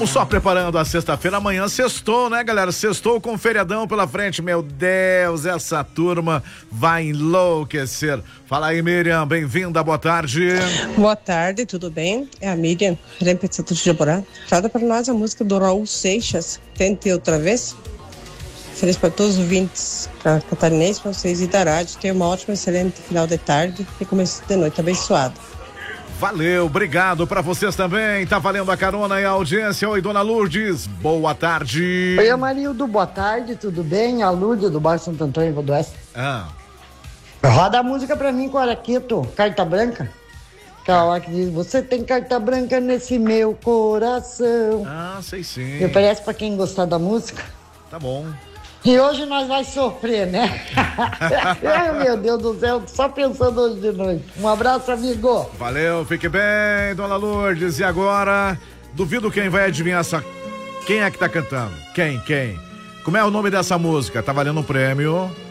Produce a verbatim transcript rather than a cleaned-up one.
Só preparando a sexta-feira, amanhã sextou, né, galera? Sextou com feriadão pela frente, meu Deus, essa turma vai enlouquecer. Fala aí, Miriam, bem-vinda, boa tarde. Boa tarde, tudo bem? É a Miriam, representante de Jaborá. Trata para nós a música do Raul Seixas, Tente Outra Vez. Feliz para todos os ouvintes, para catarinense, para vocês e da rádio. Tenha uma ótima, excelente final de tarde e começo de noite abençoado. Valeu, obrigado pra vocês também. Tá valendo a carona e a audiência. Oi, dona Lourdes, boa tarde. Oi, Amarildo, boa tarde, tudo bem? A Lourdes do bairro Santo Antônio do Oeste. Ah. Roda a música pra mim, Coraquito, Carta Branca. Aquela lá que diz, você tem carta branca nesse meu coração. Ah, sei sim. Me parece pra quem gostar da música. Tá bom. E hoje nós vai sofrer, né? Ai, meu Deus do céu, só pensando hoje de noite. Um abraço, amigo. Valeu, fique bem, dona Lourdes. E agora, duvido quem vai adivinhar essa... Quem é que tá cantando? Quem, quem? Como é o nome dessa música? Tá valendo um prêmio.